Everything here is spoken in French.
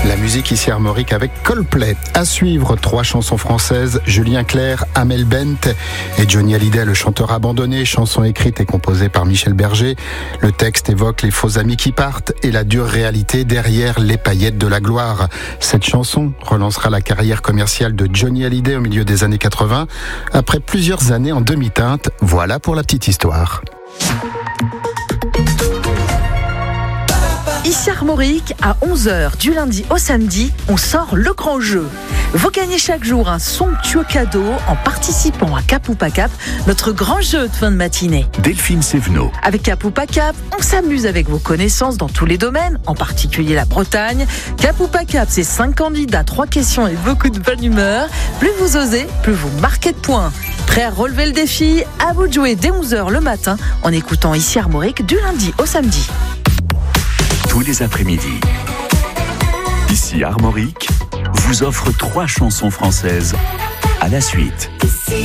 La musique ici Armorique avec Coldplay. À suivre, 3 chansons françaises, Julien Clerc, Amel Bent et Johnny Hallyday, le chanteur abandonné, chanson écrite et composée par Michel Berger. Le texte évoque les faux amis qui partent et la dure réalité derrière les paillettes de la gloire. Cette chanson relancera la carrière commerciale de Johnny Hallyday au milieu des années 80. Après plusieurs années en demi-teinte, voilà pour la petite histoire. Ici Armorique, à 11h du lundi au samedi, on sort le grand jeu. Vous gagnez chaque jour un somptueux cadeau en participant à Cap ou pas Cap, notre grand jeu de fin de matinée. Delphine Sévenot. Avec Cap ou pas Cap, on s'amuse avec vos connaissances dans tous les domaines, en particulier la Bretagne. Cap ou pas Cap, c'est 5 candidats, 3 questions et beaucoup de bonne humeur. Plus vous osez, plus vous marquez de points. Prêt à relever le défi? À vous de jouer dès 11h le matin en écoutant Ici Armorique du lundi au samedi. Tous les après-midi. Ici Armorique vous offre 3 chansons françaises à la suite.